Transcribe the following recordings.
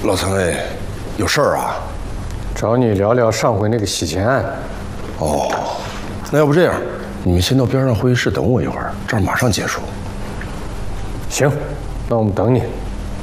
老三位，有事儿啊？ 找你聊聊上回那个洗钱案。 哦，那要不这样，你们先到边上会议室等我一会儿，这儿马上结束。 行，那我们等你。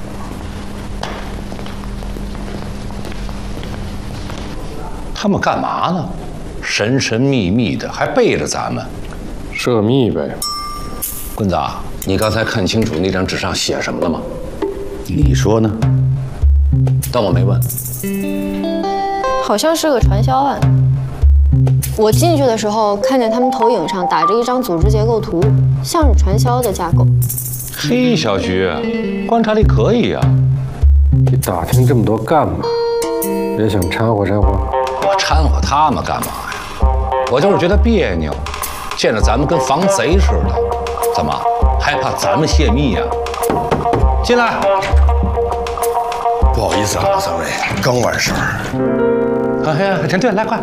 他们干嘛呢？神神秘秘的，还背着咱们。 涉密呗。 棍子啊，你刚才看清楚那张纸上写什么了吗？ 你说呢？ 但我没问。 好像是个传销案。我进去的时候看见他们投影上打着一张组织结构图，像是传销的架构。 嘿，小徐，观察力可以呀。 你打听这么多干嘛？别想掺和掺和。 我掺和他们干嘛呀？我就是觉得别扭，见着咱们跟防贼似的，怎么还怕咱们泄密呀？进来。 不好意思啊，老三位，刚完事儿。 哎呀，陈队，来快。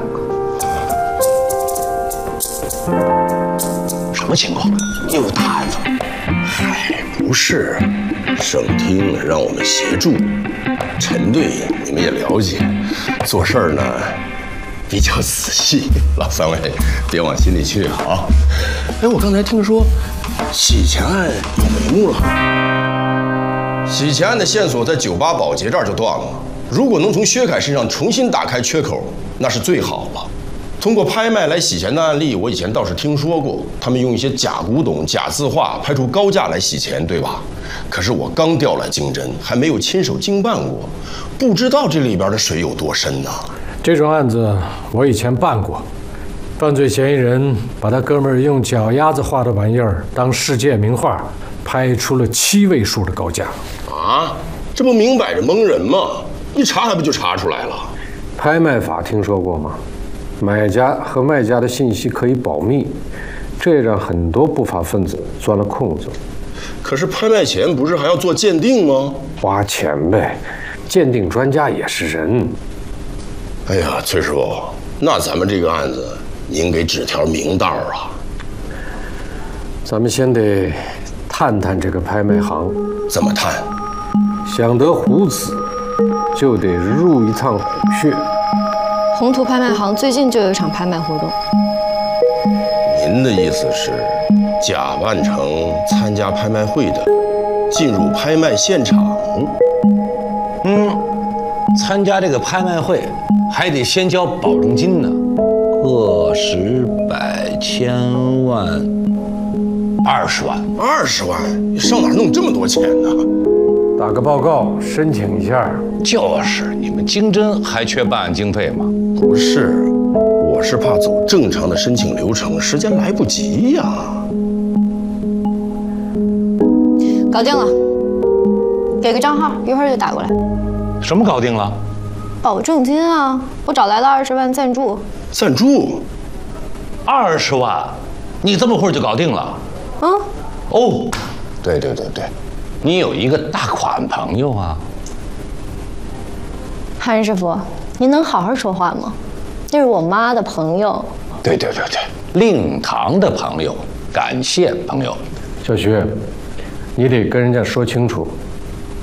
什么情况？ 又打案子？嗨，不是，省厅让我们协助。陈队你们也了解，做事儿呢比较仔细，老三位别往心里去啊。哎，我刚才听说洗钱案有眉目了。洗钱案的线索在酒吧保洁这儿就断了，如果能从薛凯身上重新打开缺口，那是最好了。通过拍卖来洗钱的案例，我以前倒是听说过，他们用一些假古董、假字画拍出高价来洗钱，对吧？可是我刚调来经侦，还没有亲手经办过，不知道这里边的水有多深呢。 这种案子我以前办过，犯罪嫌疑人把他哥们儿用脚丫子画的玩意儿当世界名画，拍出了7位数的高价。 啊，这不明摆着蒙人吗？一查还不就查出来了？ 拍卖法听说过吗？买家和卖家的信息可以保密，这让很多不法分子钻了空子。 可是拍卖前不是还要做鉴定吗？ 花钱呗，鉴定专家也是人。 哎呀，崔师傅，那咱们这个案子，您给指条明道啊！ 咱们先得探探这个拍卖行。 怎么探？ 想得虎子，就得入一趟虎穴。 宏图拍卖行最近就有一场拍卖活动。 您的意思是，假扮成参加拍卖会的，进入拍卖现场？ 参加这个拍卖会还得先交保证金呢，个十百千万20万。 20万？你上哪儿弄这么多钱呢？ 打个报告，申请一下。 就是你们经侦还缺办案经费吗？ 不是，我是怕走正常的申请流程，时间来不及呀。 搞定了，给个账号，一会儿就打过来。 什么搞定了？ 保证金啊，我找来了20万赞助。 赞助 20万？你这么会儿就搞定了？哦，对，你有一个大款朋友啊。 韩师傅，您能好好说话吗？那是我妈的朋友。 对，令堂的朋友，感谢朋友。 小徐，你得跟人家说清楚，